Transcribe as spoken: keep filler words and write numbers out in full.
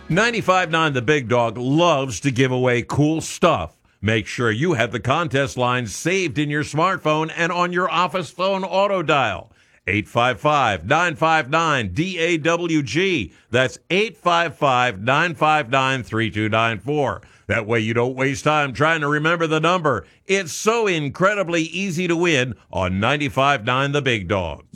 ninety-five point nine The Big Dog loves to give away cool stuff. Make sure you have the contest line saved in your smartphone and on your office phone auto dial. eight five five, nine five nine, D A W G. That's eight five five, nine five nine, three two nine four. That way you don't waste time trying to remember the number. It's so incredibly easy to win on ninety-five point nine The Big Dog.